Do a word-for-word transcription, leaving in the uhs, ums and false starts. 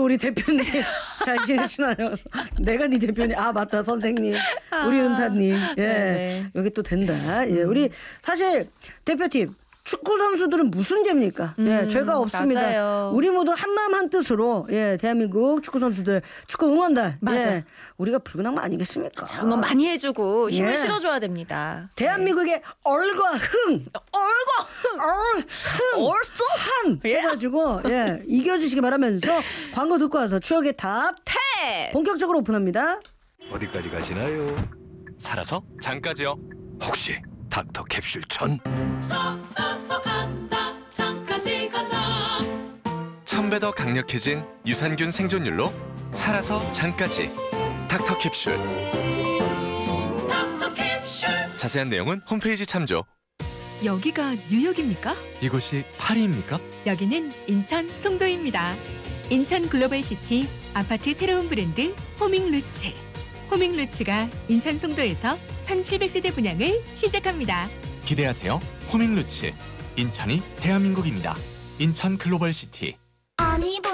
우리 대표님 잘 지내시나요? 내가 네 대표님. 아 맞다 선생님. 우리 은사님. 예 네. 여기 또 된다. 예 우리 사실 대표팀. 축구 선수들은 무슨 죄입니까? 음, 예, 죄가 없습니다. 맞아요. 우리 모두 한마음 한뜻으로 예, 대한민국 축구 선수들 축구 응원단. 맞아. 예, 우리가 붉은 악마 아니겠습니까? 응원 많이 해주고 힘을 예. 실어줘야 됩니다. 대한민국의 얼과 흥, 얼과 얼, 흥, 얼쏘 한 해가지고 예, 이겨주시기 바라면서 광고 듣고 와서 추억의 탑 태 본격적으로 오픈합니다. 어디까지 가시나요? 살아서 장까지요. 혹시 닥터 캡슐 천? 살아서 간다 장까지 간다 천 배 더 강력해진 유산균 생존율로 살아서 장까지. 닥터 캡슐. 닥터 캡슐 자세한 내용은 홈페이지 참조. 여기가 뉴욕입니까? 이곳이 파리입니까? 여기는 인천 송도입니다. 인천 글로벌시티 아파트 새로운 브랜드 호밍루츠. 호밍루츠가 인천 송도에서 천칠백 세대 분양을 시작합니다. 기대하세요. 호밍루츠. 인천이 대한민국입니다. 인천 글로벌시티.